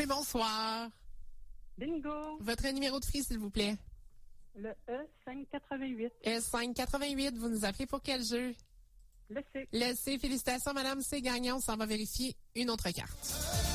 bonsoir. Bingo. Votre numéro de frise, s'il vous plaît. Le E588. E588, vous nous appelez pour quel jeu? Le C. Le C, félicitations, madame, c'est gagnant. On s'en va vérifier une autre carte.